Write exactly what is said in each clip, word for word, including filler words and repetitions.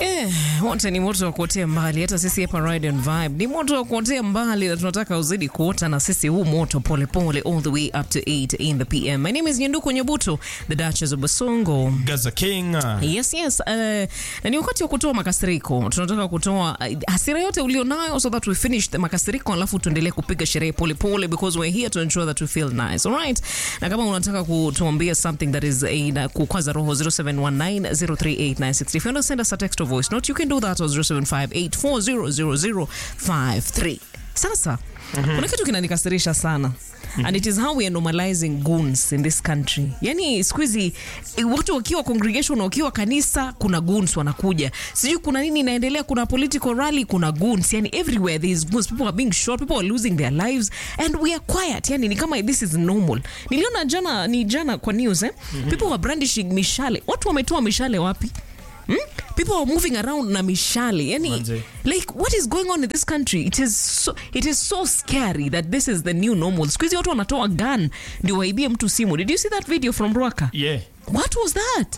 Eh, wote ni moto wa kuotea mbali. Hata sisi hapa Ride and Vibe ni moto wa kuotea mbali, na tunataka uzidi kuota na sisi huu moto pole pole all the way up to eight in the p m. My name is Nyanduko Nyabuto, the Duchess of Basongo. Gaza King. Yes, yes. Uh, na ni wakati wa kutoa makasiriko. Tunataka kutoa uh, hasira yote ulionayo so that we finish the makasiriko, alafu tuendelee kupiga sherehe pole pole because we're here to ensure that we feel nice. All right? Na kama unataka kutuambia something that is a kukwaza roho zero seven one nine zero three eight nine six. If you want to send us a text or voice note, you can do that on zero seven five eight four zero zero zero five three. Sasa, mm-hmm. kuna kitu kinanikasirisha sana. Mm-hmm. And it is how we are normalizing goons in this country. Yani siku hizi watu wakiwa congregation, wakiwa kanisa, kuna goons wanakuja. Sijui kuna nini inaendelea, kuna political rally, kuna goons. Yani everywhere there is goons. People are being shot, people are losing their lives, and we are quiet. Yani ni kama this is normal. Niliona jana, ni jana kwa news eh? Mm-hmm. People were brandishing mishale. Watu wametoa mishale wapi? Hmm? People are moving around na mishale. Yani, Manze. like, what is going on in this country? It is so, it is so scary that this is the new normal. Squeezy watu wanatoa gun ndio waibie mtu simu. Did you see that video from Rwaka? Yeah. What was that?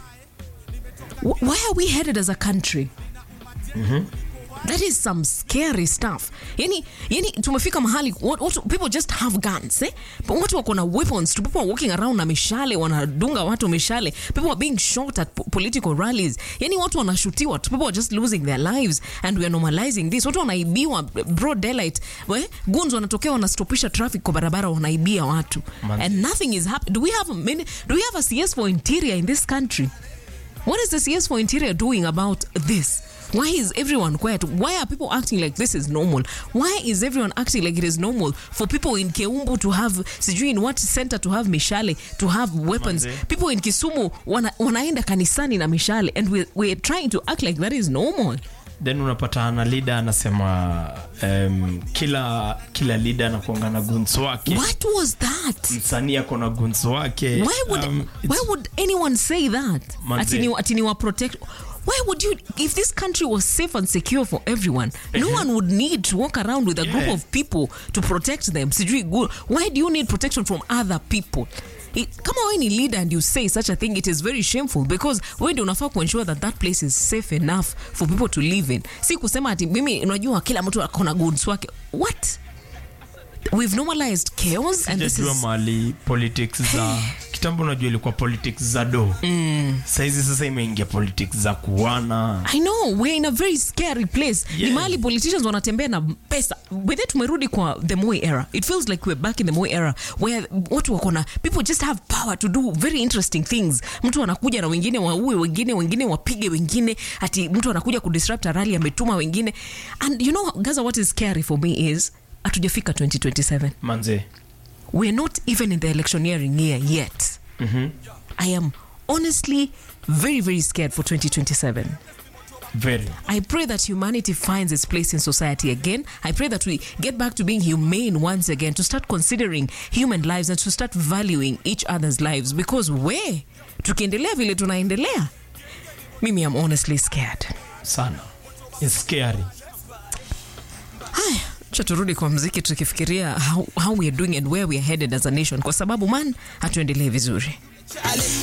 W- why are we headed as a country? Mm-hmm. That is some scary stuff. Yani, yani tumefika mahali what, what, people just have guns, eh? But watu wako na weapons. People are walking around na mishale, wanadunga watu mishale. People are being shot at po- political rallies. Yani watu wanashutiwa. People are just losing their lives, and we are normalizing this. Watu wanaibiwa broad daylight. We, guns wanatokea wanastopisha traffic kwa barabara, wanaibia watu. Man. And nothing is happening. Do we have a mini, do we have a C S for Interior in this country? What is the C S for Interior doing about this? Why is everyone quiet? Why are people acting like this is normal? Why is everyone acting like it is normal for people in Keumbu to have, sijui in what center to have mishale, to have weapons? Manze. People in Kisumu wana, wanaenda kanisani na mishale, and we, we're trying to act like that is normal. Then unapata na leader anasema um, kila kila leader anakuanga na guns wake. What was that? Msanii ako na guns wake. Why would um, why would anyone say that? Manze. Atini atini wa protect. Why would you, if this country was safe and secure for everyone, no one would need to walk around with a group Yeah. of people to protect them. Sijui good. Why do you need protection from other people? It, kama wewe ni leader and you say such a thing, it is very shameful because wewe ndio unafaa ku ensure that that place is safe enough for people to live in. Si kusema ati mimi unajua kila mtu akona goods wake. What? We've normalized chaos, and this Sijajua is mali politics za kitambo, unajua ilikuwa politics za do. Mm. Saizi sasa imeingia politics za kuwana. I know, we're in a very scary place. Yeah. Ni mahali politicians wanatembea na pesa. Whether tumerudi kwa the Moi era. It feels like we're back in the Moi era where watu wako na, people just have power to do very interesting things. Mtu anakuja na wengine waue wengine, wengine wapige wengine, ati mtu anakuja kudisrupt a rally, ametuma wengine. And you know, Gaza, what is scary for me is atujafika twenty twenty-seven. Manze. We're not even in the electioneering year yet. Mhm. I am honestly very, very scared for twenty twenty-seven. Very. I pray that humanity finds its place in society again. I pray that we get back to being humane once again, to start considering human lives and to start valuing each other's lives. Because we, tukiendelea vile tunaendelea, mimi am honestly scared. Sana. It's scary. Haya, cha turudi kwa mziki tukifikiria how, how we are doing and where we are headed as a nation. Kwa sababu man, hatuendelee vizuri.